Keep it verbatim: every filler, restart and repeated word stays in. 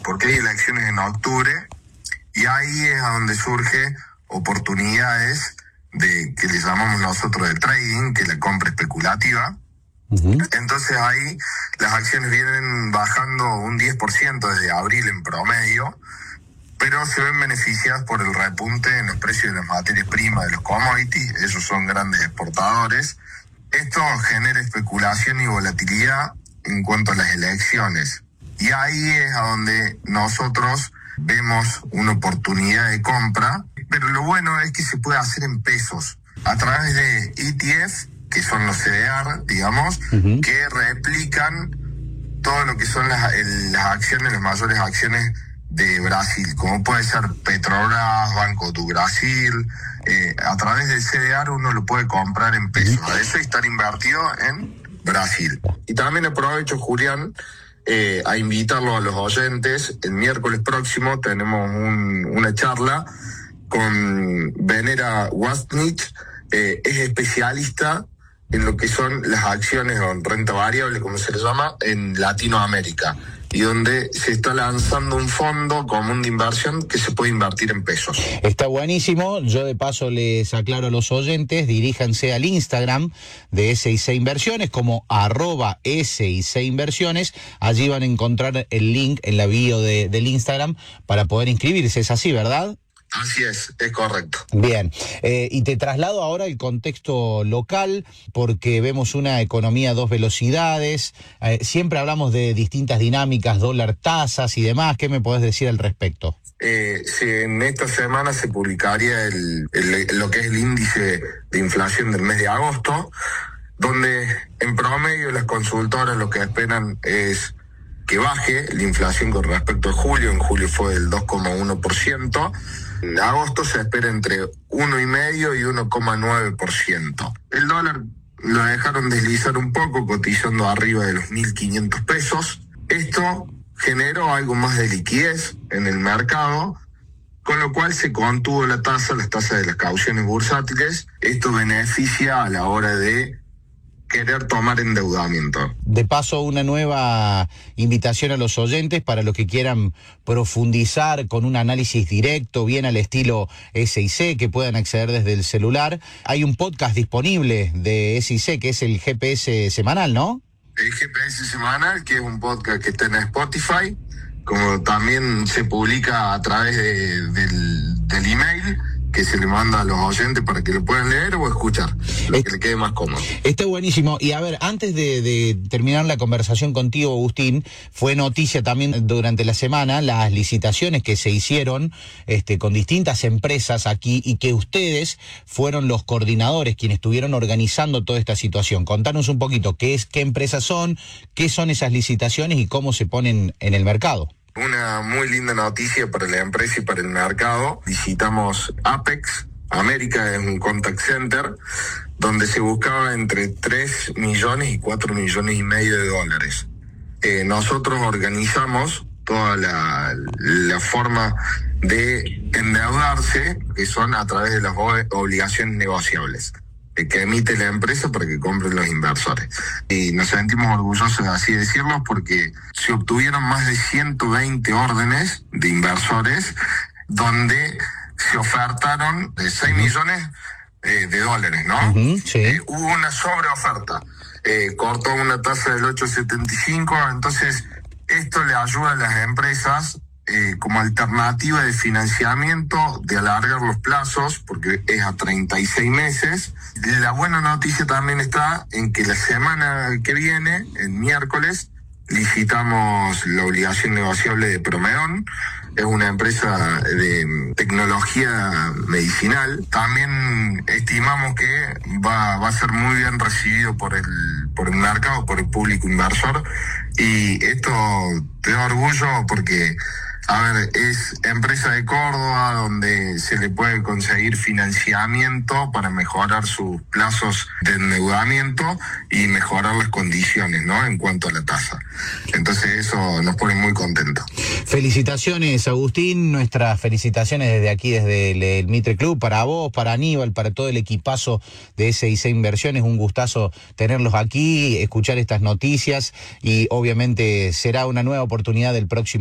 porque hay elecciones en octubre y ahí es a donde surge oportunidades de que le llamamos nosotros de trading, que es la compra especulativa. Uh-huh. Entonces ahí las acciones vienen bajando un diez por ciento desde abril en promedio, pero se ven beneficiadas por el repunte en los precios de las materias primas, de los commodities. Ellos son grandes exportadores. Esto genera especulación y volatilidad en cuanto a las elecciones. Y ahí es a donde nosotros vemos una oportunidad de compra, pero lo bueno es que se puede hacer en pesos, a través de E T F, que son los C D R, digamos, uh-huh. que replican todo lo que son las, el, las acciones, las mayores acciones de Brasil, como puede ser Petrobras, Banco do Brasil. Eh, a través del C D R uno lo puede comprar en pesos, a eso y estar invertido en Brasil. Y también aprovecho, Julián, eh, a invitarlo a los oyentes. El miércoles próximo tenemos un, una charla con Venera Wasnich, eh, es especialista en lo que son las acciones o renta variable, como se le llama, en Latinoamérica, y donde se está lanzando un fondo común de inversión que se puede invertir en pesos. Está buenísimo. Yo de paso les aclaro a los oyentes, diríjanse al Instagram de S I C Inversiones como arroba S I C Inversiones. Allí van a encontrar el link en la bio de, del Instagram para poder inscribirse. Es así, ¿verdad? Así es, es correcto. Bien, eh, y te traslado ahora al contexto local, porque vemos una economía a dos velocidades, eh, siempre hablamos de distintas dinámicas, dólar, tasas y demás. ¿Qué me podés decir al respecto? Eh, sí, en esta semana se publicaría el, el, lo que es el índice de inflación del mes de agosto, donde en promedio las consultoras lo que esperan es que baje la inflación con respecto a julio. En julio fue del dos coma uno por ciento. En agosto se espera entre uno coma cinco y uno coma nueve por ciento. El dólar lo dejaron deslizar un poco, cotizando arriba de los mil quinientos pesos. Esto generó algo más de liquidez en el mercado, con lo cual se contuvo la tasa, las tasas de las cauciones bursátiles. Esto beneficia a la hora de querer tomar endeudamiento. De paso, una nueva invitación a los oyentes para los que quieran profundizar con un análisis directo, bien al estilo S I C, que puedan acceder desde el celular. Hay un podcast disponible de S I C, que es el G P S semanal, ¿no? El G P S semanal, que es un podcast que está en Spotify, como también se publica a través de, del, del email, que se le manda a los oyentes para que lo puedan leer o escuchar, lo es, que le quede más cómodo. Está buenísimo. Y a ver, antes de, de terminar la conversación contigo, Agustín, fue noticia también durante la semana las licitaciones que se hicieron este, con distintas empresas aquí, y que ustedes fueron los coordinadores quienes estuvieron organizando toda esta situación. Contanos un poquito qué es, qué empresas son, qué son esas licitaciones y cómo se ponen en el mercado. Una muy linda noticia para la empresa y para el mercado. Visitamos Apex América, es un contact center donde se buscaba entre tres millones y cuatro millones y medio de dólares. Eh, nosotros organizamos toda la, la forma de endeudarse, que son a través de las obligaciones negociables que emite la empresa para que compren los inversores. Y nos sentimos orgullosos de así decirlo, porque se obtuvieron más de ciento veinte órdenes de inversores donde se ofertaron de seis millones eh, de dólares, ¿no? Uh-huh, sí. Eh, hubo una sobreoferta, eh, cortó una tasa del ocho coma setenta y cinco, entonces esto le ayuda a las empresas Eh, como alternativa de financiamiento, de alargar los plazos, porque es a treinta y seis meses. La buena noticia también está en que la semana que viene, el miércoles, licitamos la obligación negociable de Promedon. Es una empresa de tecnología medicinal. También estimamos que va, va a ser muy bien recibido por el, por el mercado, por el público inversor. Y esto te da orgullo porque, a ver, es empresa de Córdoba donde se le puede conseguir financiamiento para mejorar sus plazos de endeudamiento y mejorar las condiciones, ¿no?, en cuanto a la tasa. Entonces eso nos pone muy contentos. Felicitaciones, Agustín, nuestras felicitaciones desde aquí, desde el, el Mitre Club, para vos, para Aníbal, para todo el equipazo de S I C Inversiones. Un gustazo tenerlos aquí, escuchar estas noticias, y obviamente será una nueva oportunidad del próximo